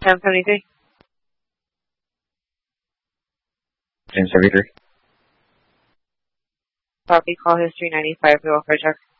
1073. 1073. Copy, call history 95, the welfare check.